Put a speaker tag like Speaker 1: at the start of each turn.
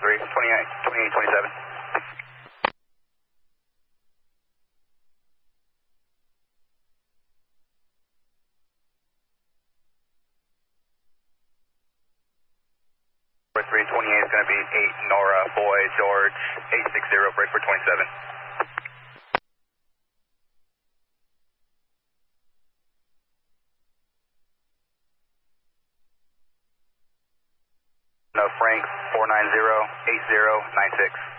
Speaker 1: 3, 2827. For 328 is going to be 8 Nora, Boy, George, 860, break for 27. No, Frank, 490, 8096.